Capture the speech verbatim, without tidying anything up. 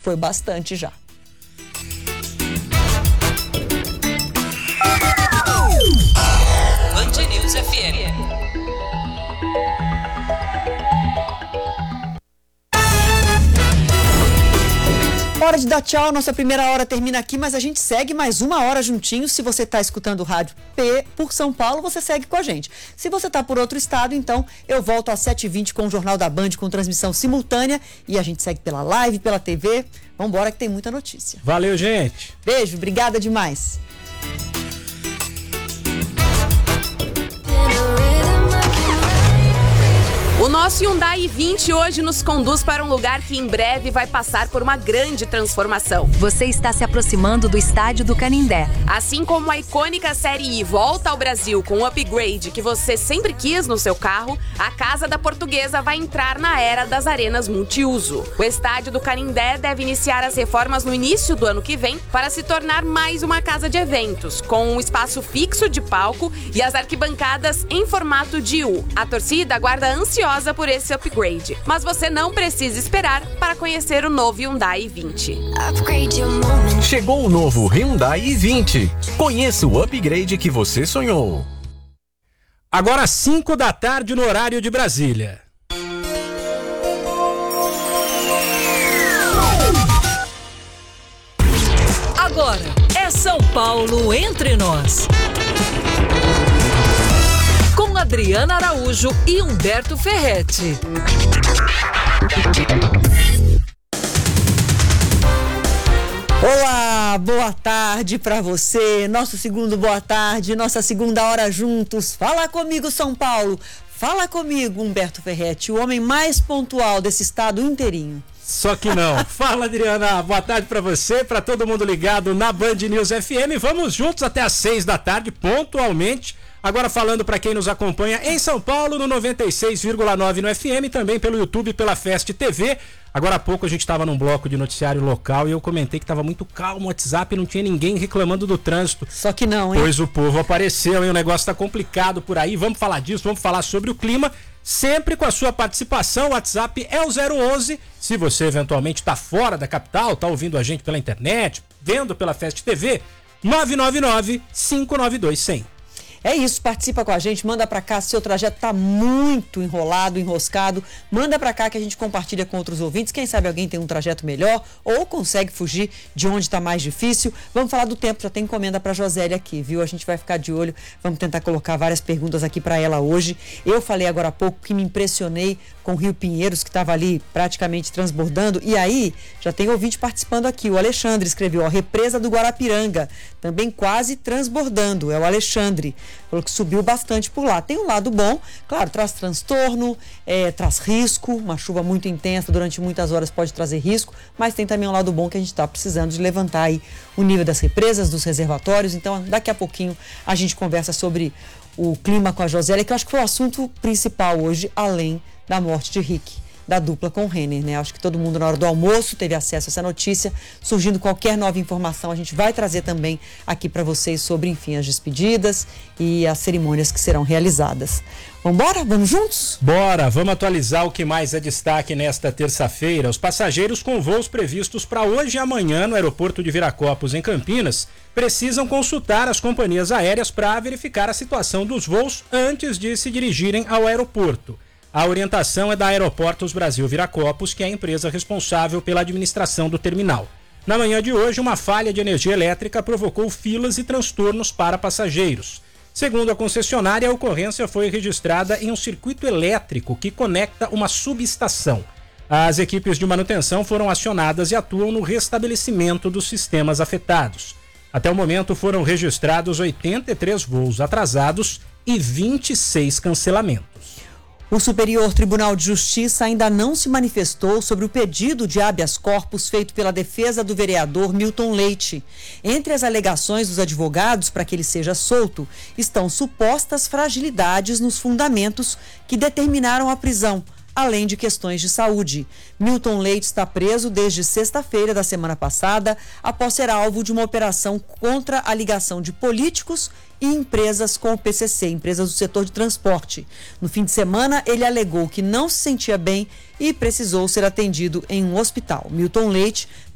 foi bastante já. Band News F M. Hora de dar tchau, nossa primeira hora termina aqui, mas a gente segue mais uma hora juntinho. Se você está escutando o rádio P por São Paulo, você segue com a gente. Se você está por outro estado, então eu volto às sete e vinte com o Jornal da Band, com transmissão simultânea, e a gente segue pela live, pela T V. Vambora que tem muita notícia. Valeu, gente. Beijo, obrigada demais. O nosso Hyundai i vinte hoje nos conduz para um lugar que em breve vai passar por uma grande transformação. Você está se aproximando do estádio do Canindé. Assim como a icônica Série I volta ao Brasil com o upgrade que você sempre quis no seu carro, a Casa da Portuguesa vai entrar na era das arenas multiuso. O estádio do Canindé deve iniciar as reformas no início do ano que vem para se tornar mais uma casa de eventos, com um espaço fixo de palco e as arquibancadas em formato de U. A torcida aguarda ansiosa por esse upgrade, mas você não precisa esperar para conhecer o novo Hyundai i vinte. Chegou o novo Hyundai i vinte. Conheça o upgrade que você sonhou. Agora cinco da tarde no horário de Brasília. Agora é São Paulo entre nós. Com Adriana Araújo e Humberto Ferretti. Olá, boa tarde para você. Nosso segundo boa tarde, nossa segunda hora juntos. Fala comigo, São Paulo. Fala comigo, Humberto Ferretti, o homem mais pontual desse estado inteirinho. Só que não. Fala, Adriana. Boa tarde para você, para todo mundo ligado na Band News F M. Vamos juntos até às seis da tarde, pontualmente. Agora falando para quem nos acompanha em São Paulo, no noventa e seis vírgula nove no F M, também pelo YouTube, pela Fest T V. Agora há pouco a gente estava num bloco de noticiário local e eu comentei que estava muito calmo o WhatsApp e não tinha ninguém reclamando do trânsito. Só que não, hein? Pois o povo apareceu, hein? O negócio está complicado por aí. Vamos falar disso, vamos falar sobre o clima. Sempre com a sua participação, o WhatsApp é o zero onze. Se você eventualmente está fora da capital, está ouvindo a gente pela internet, vendo pela Fest T V, nove nove nove, cinco nove dois, cem. É isso, participa com a gente, manda pra cá, se seu trajeto tá muito enrolado, enroscado, manda pra cá que a gente compartilha com outros ouvintes, quem sabe alguém tem um trajeto melhor ou consegue fugir de onde tá mais difícil. Vamos falar do tempo, já tem encomenda pra Josélia aqui, viu? A gente vai ficar de olho, vamos tentar colocar várias perguntas aqui pra ela hoje. Eu falei agora há pouco que me impressionei com o Rio Pinheiros, que estava ali praticamente transbordando, e aí já tem ouvinte participando aqui, o Alexandre escreveu, ó, represa do Guarapiranga, também quase transbordando, é o Alexandre. Falou que subiu bastante por lá. Tem um lado bom, claro, traz transtorno, é, traz risco, uma chuva muito intensa durante muitas horas pode trazer risco, mas tem também um lado bom que a gente está precisando de levantar aí o nível das represas, dos reservatórios. Então, daqui a pouquinho a gente conversa sobre o clima com a Josélia, que eu acho que foi o assunto principal hoje, além da morte de Rick, da dupla com o Renner, né? Acho que todo mundo na hora do almoço teve acesso a essa notícia. Surgindo qualquer nova informação, a gente vai trazer também aqui para vocês sobre, enfim, as despedidas e as cerimônias que serão realizadas. Vambora? Vamos juntos? Bora, vamos atualizar o que mais é destaque nesta terça-feira. Os passageiros com voos previstos para hoje e amanhã no aeroporto de Viracopos, em Campinas, precisam consultar as companhias aéreas para verificar a situação dos voos antes de se dirigirem ao aeroporto. A orientação é da Aeroportos Brasil Viracopos, que é a empresa responsável pela administração do terminal. Na manhã de hoje, uma falha de energia elétrica provocou filas e transtornos para passageiros. Segundo a concessionária, a ocorrência foi registrada em um circuito elétrico que conecta uma subestação. As equipes de manutenção foram acionadas e atuam no restabelecimento dos sistemas afetados. Até o momento foram registrados oitenta e três voos atrasados e vinte e seis cancelamentos. O Superior Tribunal de Justiça ainda não se manifestou sobre o pedido de habeas corpus feito pela defesa do vereador Milton Leite. Entre as alegações dos advogados para que ele seja solto estão supostas fragilidades nos fundamentos que determinaram a prisão, além de questões de saúde. Milton Leite está preso desde sexta-feira da semana passada, após ser alvo de uma operação contra a ligação de políticos e empresas com o P C C, empresas do setor de transporte. No fim de semana, ele alegou que não se sentia bem e precisou ser atendido em um hospital. Milton Leite